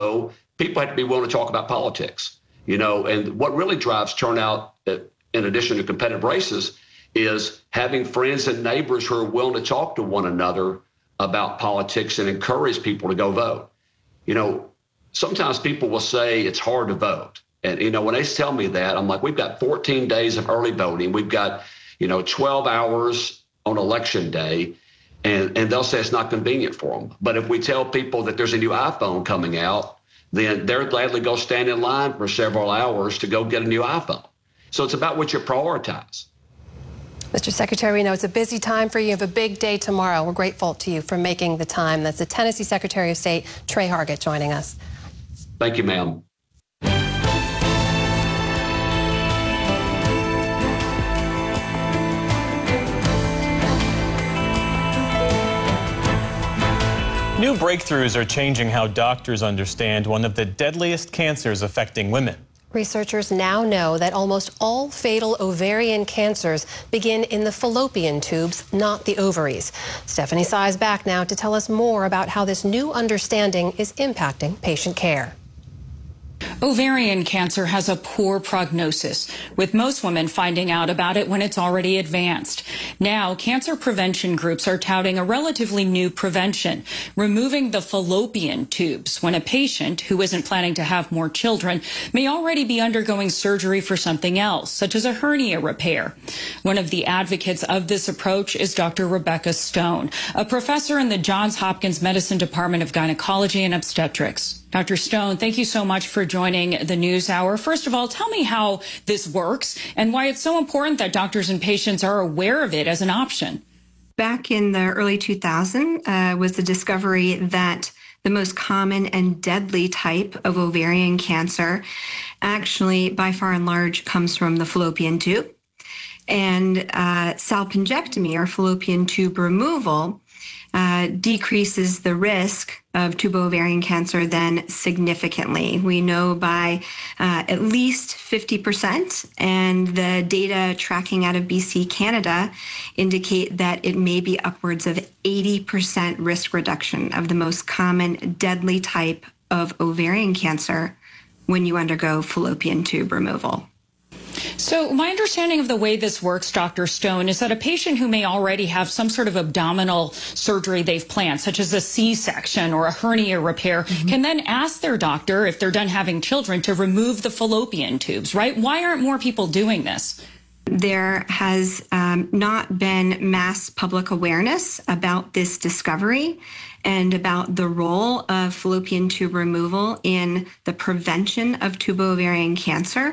also, people have to be willing to talk about politics, and what really drives turnout, in addition to competitive races, is having friends and neighbors who are willing to talk to one another about politics and encourage people to go vote. Sometimes people will say it's hard to vote. And, when they tell me that, I'm like, we've got 14 days of early voting. We've got, 12 hours on election day. And they'll say it's not convenient for them. But if we tell people that there's a new iPhone coming out, then they'll gladly go stand in line for several hours to go get a new iPhone. So it's about what you prioritize. Mr. Secretary, we know it's a busy time for you. You have a big day tomorrow. We're grateful to you for making the time. That's the Tennessee Secretary of State, Tre Hargett, joining us. Thank you, ma'am. New breakthroughs are changing how doctors understand one of the deadliest cancers affecting women. Researchers now know that almost all fatal ovarian cancers begin in the fallopian tubes, not the ovaries. Stephanie Sy is back now to tell us more about how this new understanding is impacting patient care. Ovarian cancer has a poor prognosis, with most women finding out about it when it's already advanced. Now, cancer prevention groups are touting a relatively new prevention, removing the fallopian tubes when a patient who isn't planning to have more children may already be undergoing surgery for something else, such as a hernia repair. One of the advocates of this approach is Dr. Rebecca Stone, a professor in the Johns Hopkins Medicine Department of Gynecology and Obstetrics. Dr. Stone, thank you so much for joining the NewsHour. First of all, tell me how this works and why it's so important that doctors and patients are aware of it as an option. Back in the early 2000s was the discovery that the most common and deadly type of ovarian cancer actually, by far and large, comes from the fallopian tube. And salpingectomy, or fallopian tube removal, decreases the risk of tubo-ovarian cancer then significantly. We know by at least 50%, and the data tracking out of BC, Canada, indicate that it may be upwards of 80% risk reduction of the most common deadly type of ovarian cancer when you undergo fallopian tube removal. So my understanding of the way this works, Dr. Stone, is that a patient who may already have some sort of abdominal surgery they've planned, such as a C-section or a hernia repair, can then ask their doctor, if they're done having children, to remove the fallopian tubes, right? Why aren't more people doing this? There has not been mass public awareness about this discovery and about the role of fallopian tube removal in the prevention of tubo-ovarian cancer.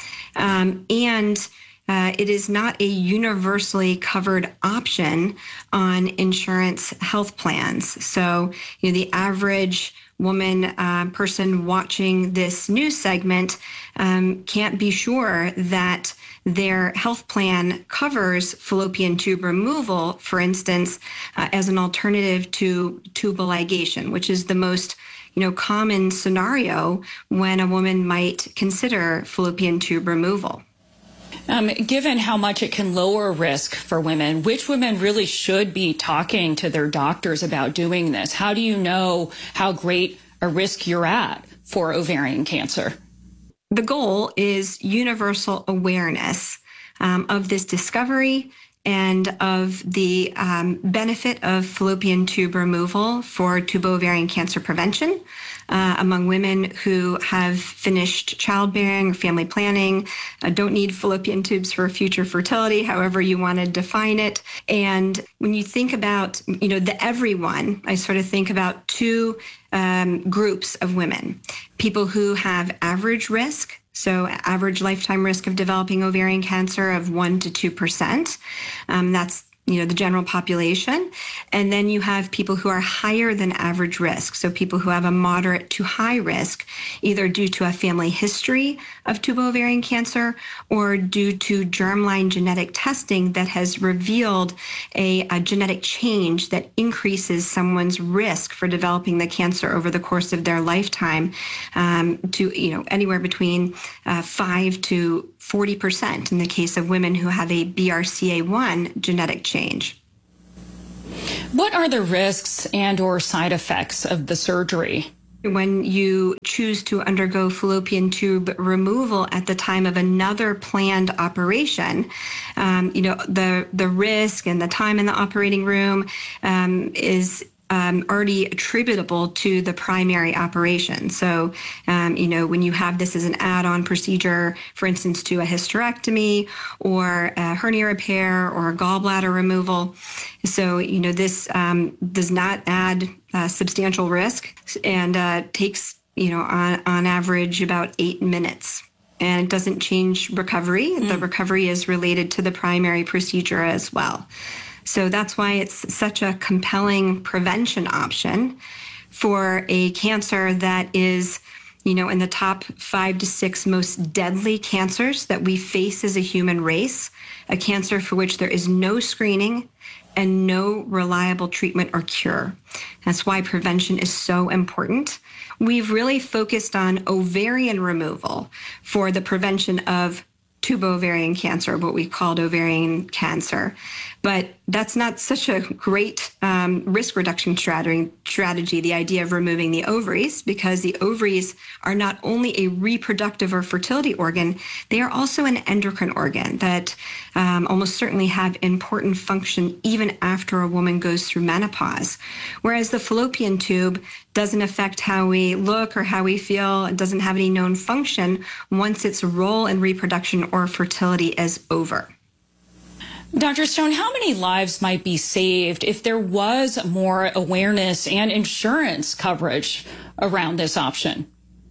It is not a universally covered option on insurance health plans. So, the average woman, person watching this news segment can't be sure that their health plan covers fallopian tube removal, for instance, as an alternative to tubal ligation, which is the most common scenario when a woman might consider fallopian tube removal. Given how much it can lower risk for women, which women really should be talking to their doctors about doing this? How do you know how great a risk you're at for ovarian cancer? The goal is universal awareness of this discovery and of the benefit of fallopian tube removal for tubo-ovarian cancer prevention among women who have finished childbearing or family planning, don't need fallopian tubes for future fertility, however you want to define it. And when you think about, the everyone, I sort of think about two groups of women: people who have average risk, so average lifetime risk of developing ovarian cancer of 1% to 2%. That's the general population. And then you have people who are higher than average risk. So people who have a moderate to high risk, either due to a family history of tubo-ovarian cancer or due to germline genetic testing that has revealed a genetic change that increases someone's risk for developing the cancer over the course of their lifetime to anywhere between 5 to 40% in the case of women who have a BRCA1 genetic change. What are the risks and or side effects of the surgery? When you choose to undergo fallopian tube removal at the time of another planned operation, the risk and the time in the operating room is already attributable to the primary operation. So, when you have this as an add-on procedure, for instance, to a hysterectomy or a hernia repair or a gallbladder removal, so, this does not add substantial risk and takes, on average about 8 minutes. And it doesn't change recovery. The recovery is related to the primary procedure as well. So that's why it's such a compelling prevention option for a cancer that is, in the top 5 to 6 most deadly cancers that we face as a human race, a cancer for which there is no screening and no reliable treatment or cure. That's why prevention is so important. We've really focused on ovarian removal for the prevention of tubo-ovarian cancer, what we called ovarian cancer. But that's not such a great risk reduction strategy, the idea of removing the ovaries, because the ovaries are not only a reproductive or fertility organ, they are also an endocrine organ that almost certainly have important function even after a woman goes through menopause. Whereas the fallopian tube doesn't affect how we look or how we feel. It doesn't have any known function once its role in reproduction or fertility is over. Dr. Stone, how many lives might be saved if there was more awareness and insurance coverage around this option?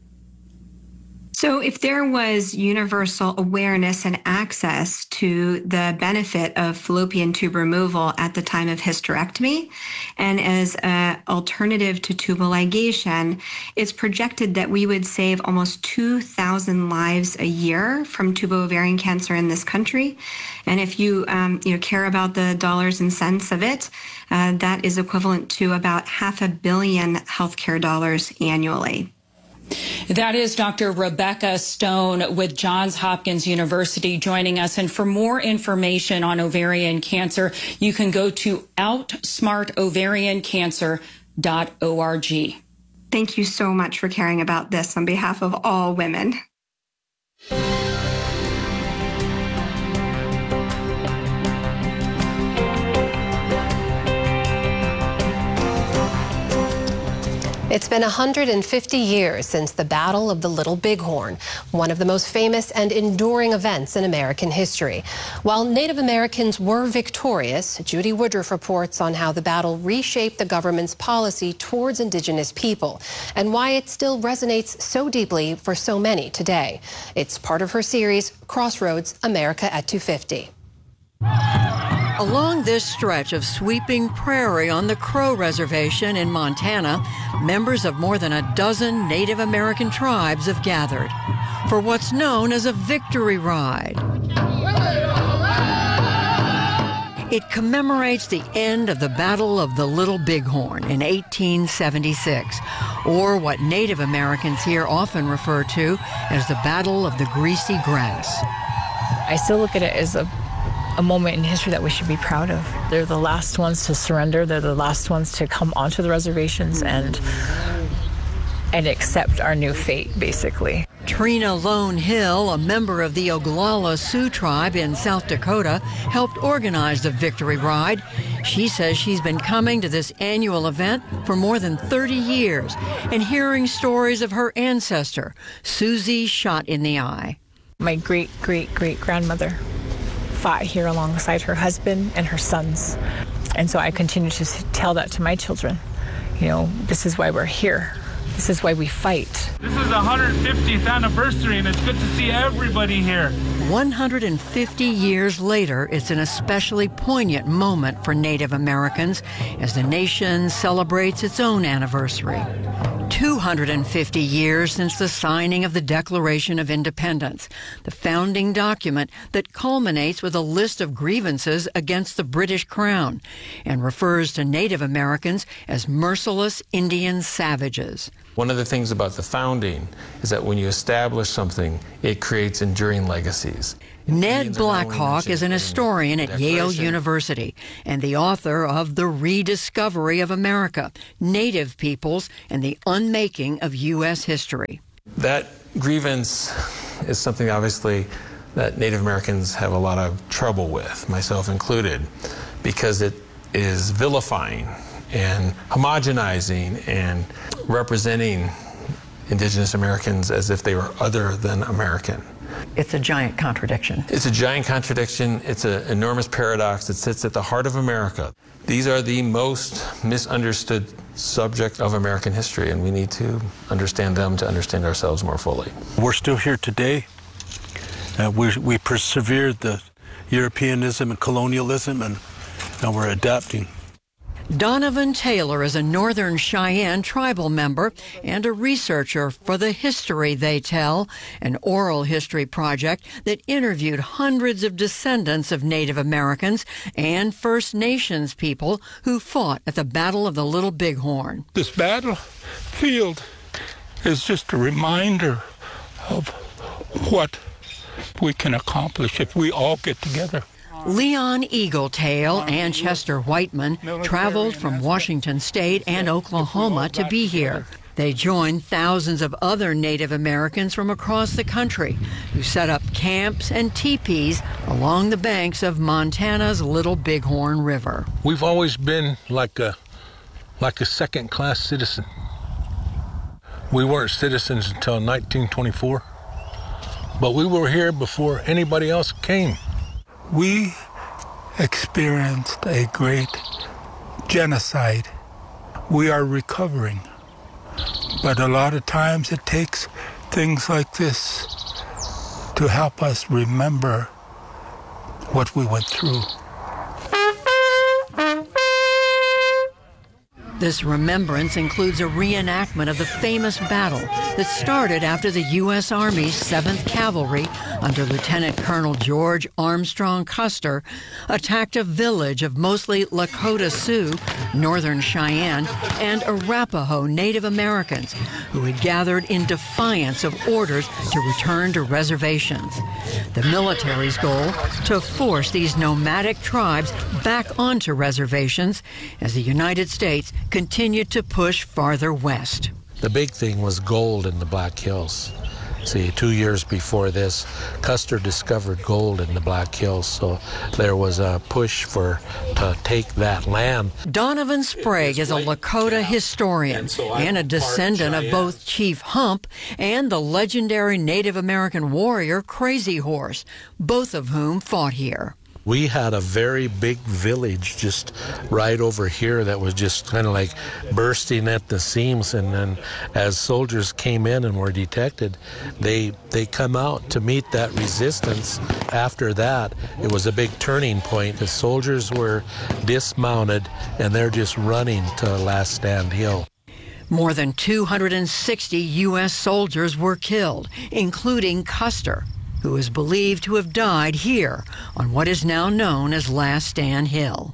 So if there was universal awareness and access to the benefit of fallopian tube removal at the time of hysterectomy and as an alternative to tubal ligation, it's projected that we would save almost 2,000 lives a year from tubo-ovarian cancer in this country. And if you care about the dollars and cents of it, that is equivalent to about $500 million healthcare dollars annually. That is Dr. Rebecca Stone with Johns Hopkins University joining us. And for more information on ovarian cancer, you can go to outsmartovariancancer.org. Thank you so much for caring about this on behalf of all women. It's been 150 years since the Battle of the Little Bighorn, one of the most famous and enduring events in American history. While Native Americans were victorious, Judy Woodruff reports on how the battle reshaped the government's policy towards Indigenous people and why it still resonates so deeply for so many today. It's part of her series, Crossroads, America at 250. Along this stretch of sweeping prairie on the Crow Reservation in Montana, members of more than a dozen Native American tribes have gathered for what's known as a victory ride. It commemorates the end of the Battle of the Little Bighorn in 1876, or what Native Americans here often refer to as the Battle of the Greasy Grass. I still look at it as a moment in history that we should be proud of. They're the last ones to surrender. They're the last ones to come onto the reservations and accept our new fate, basically. Trina Lone Hill, a member of the Oglala Sioux tribe in South Dakota, helped organize the Victory Ride. She says she's been coming to this annual event for more than 30 years and hearing stories of her ancestor, Susie Shot in the Eye. My great-great-great-grandmother fought here alongside her husband and her sons. And so I continue to tell that to my children. This is why we're here. This is why we fight. This is the 150th anniversary, and it's good to see everybody here. 150 years later, it's an especially poignant moment for Native Americans as the nation celebrates its own anniversary. 250 years since the signing of the Declaration of Independence, the founding document that culminates with a list of grievances against the British Crown and refers to Native Americans as merciless Indian savages. One of the things about the founding is that when you establish something, it creates enduring legacies. Ned Blackhawk is an historian at Yale University and the author of The Rediscovery of America, Native Peoples and the Unmaking of U.S. History. That grievance is something, obviously, that Native Americans have a lot of trouble with, myself included, because it is vilifying and homogenizing and representing Indigenous Americans as if they were other than American. It's a giant contradiction. It's a giant contradiction. It's an enormous paradox that sits at the heart of America. These are the most misunderstood subject of American history, and we need to understand them to understand ourselves more fully. We're still here today. We persevered the Europeanism and colonialism, and now we're adapting. Donovan Taylor is a Northern Cheyenne tribal member and a researcher for The History They Tell, an oral history project that interviewed hundreds of descendants of Native Americans and First Nations people who fought at the Battle of the Little Bighorn. This battlefield is just a reminder of what we can accomplish if we all get together. Leon Eagletail and Chester Whiteman traveled from Washington State and Oklahoma to be here. They joined thousands of other Native Americans from across the country who set up camps and teepees along the banks of Montana's Little Bighorn River. We've always been like a second-class citizen. We weren't citizens until 1924, but we were here before anybody else came. We experienced a great genocide. We are recovering. But a lot of times it takes things like this to help us remember what we went through. This remembrance includes a reenactment of the famous battle that started after the U.S. Army's 7th Cavalry, under Lieutenant Colonel George Armstrong Custer, attacked a village of mostly Lakota Sioux, Northern Cheyenne, and Arapaho Native Americans who had gathered in defiance of orders to return to reservations. The military's goal, to force these nomadic tribes back onto reservations as the United States continued to push farther west. The big thing was gold in the Black Hills. See, 2 years before this, Custer discovered gold in the Black Hills, so there was a push to take that land. Donovan Sprague is a Lakota historian and a descendant of both Chief Hump and the legendary Native American warrior Crazy Horse, both of whom fought here. We had a very big village just right over here that was just kind of like bursting at the seams, and then as soldiers came in and were detected, they come out to meet that resistance. After that, it was a big turning point. The soldiers were dismounted and they're just running to Last Stand Hill. More than 260 U.S. soldiers were killed, including Custer, who is believed to have died here on what is now known as Last Stand Hill.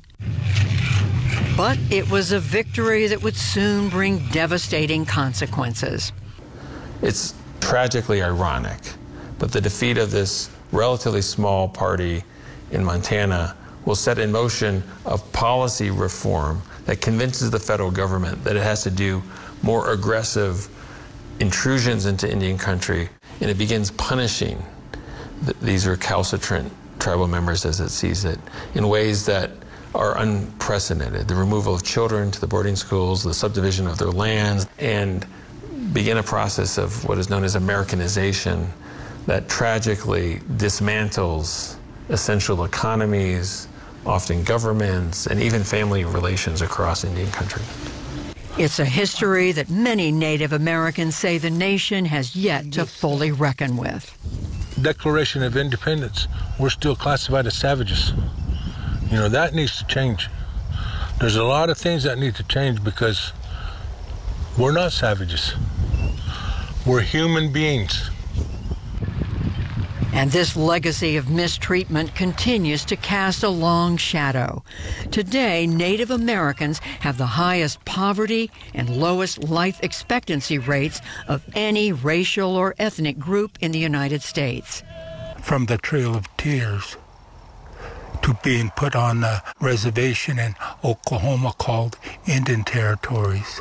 But it was a victory that would soon bring devastating consequences. It's tragically ironic, but the defeat of this relatively small party in Montana will set in motion a policy reform that convinces the federal government that it has to do more aggressive intrusions into Indian country, and it begins punishing these recalcitrant tribal members, as it sees it, in ways that are unprecedented. The removal of children to the boarding schools, the subdivision of their lands, and begin a process of what is known as Americanization that tragically dismantles essential economies, often governments, and even family relations across Indian country. It's a history that many Native Americans say the nation has yet to fully reckon with. Declaration of Independence, we're still classified as savages. You know, that needs to change. There's a lot of things that need to change because we're not savages. We're human beings. And this legacy of mistreatment continues to cast a long shadow. Today, Native Americans have the highest poverty and lowest life expectancy rates of any racial or ethnic group in the United States. From the Trail of Tears to being put on a reservation in Oklahoma called Indian Territories,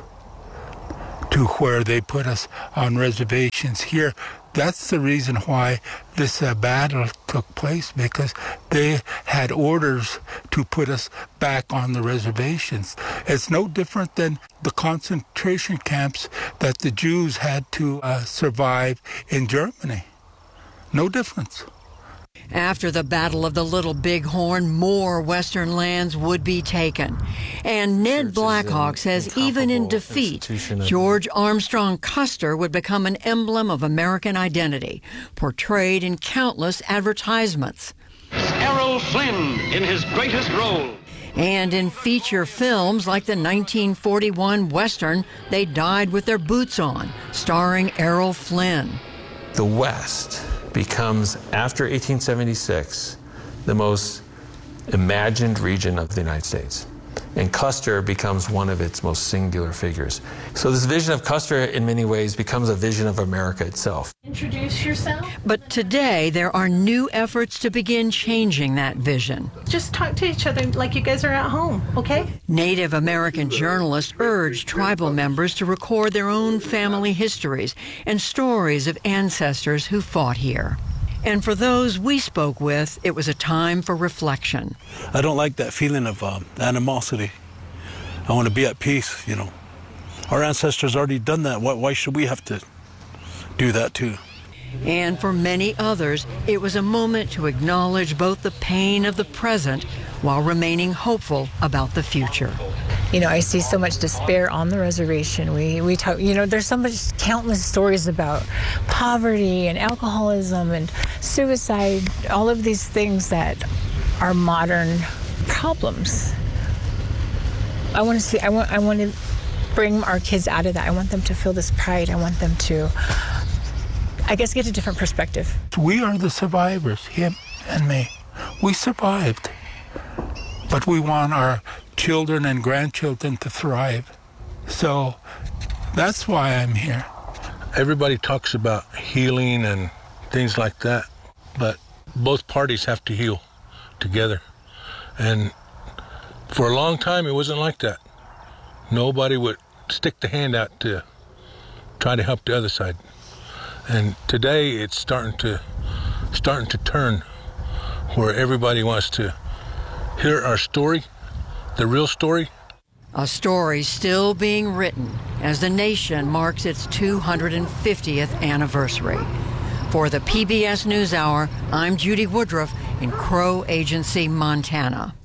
to where they put us on reservations here. That's the reason why this battle took place, because they had orders to put us back on the reservations. It's no different than the concentration camps that the Jews had to survive in Germany. No difference. After the Battle of the Little Bighorn, more Western lands would be taken. And Ned Blackhawk says even in defeat, George Armstrong Custer would become an emblem of American identity, portrayed in countless advertisements. Errol Flynn in his greatest role. And in feature films like the 1941 Western, They Died with Their Boots On, starring Errol Flynn. The West becomes, after 1876, the most imagined region of the United States. And Custer becomes one of its most singular figures. So this vision of Custer, in many ways, becomes a vision of America itself. Introduce yourself. But today, there are new efforts to begin changing that vision. Just talk to each other like you guys are at home, okay? Native American journalists urged tribal members to record their own family histories and stories of ancestors who fought here. And for those we spoke with, it was a time for reflection. I don't like that feeling of animosity. I want to be at peace, you know. Our ancestors already done that. Why should we have to do that too? And for many others, it was a moment to acknowledge both the pain of the present while remaining hopeful about the future. You know, I see so much despair on the reservation. We talk, you know, there's so much, countless stories about poverty and alcoholism and suicide, all of these things that are modern problems. I want to bring our kids out of that. I want them to feel this pride. I want them to, I guess, get a different perspective. We are the survivors, him and me. We survived. But we want our children and grandchildren to thrive. So that's why I'm here. Everybody talks about healing and things like that, but both parties have to heal together. And for a long time, it wasn't like that. Nobody would stick the hand out to try to help the other side. And today, it's starting to turn, where everybody wants to hear our story, the real story. A story still being written as the nation marks its 250th anniversary. For the PBS NewsHour, I'm Judy Woodruff in Crow Agency, Montana.